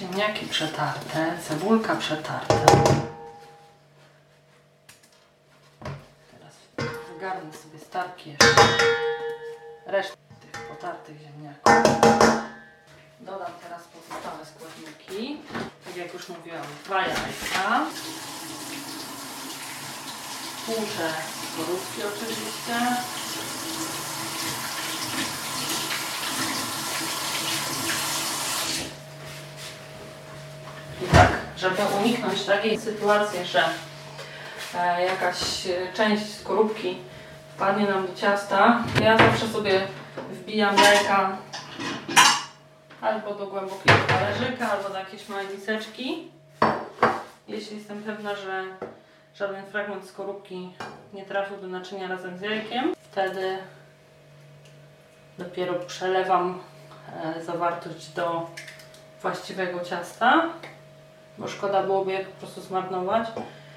Ziemniaki przetarte, cebulka przetarta. Teraz wygarnę sobie starki jeszcze. Resztę tych potartych ziemniaków. Dodam teraz pozostałe składniki. Tak jak już mówiłam, 2 jajka. Tłuczę skorupki oczywiście. I tak, żeby uniknąć takiej sytuacji, że jakaś część skorupki wpadnie nam do ciasta, ja zawsze sobie wbijam jajka albo do głębokiego talerzyka, albo do jakiejś małej miseczki. Jeśli jestem pewna, że żaden fragment skorupki nie trafił do naczynia razem z jajkiem, wtedy dopiero przelewam zawartość do właściwego ciasta, bo szkoda byłoby je po prostu zmarnować.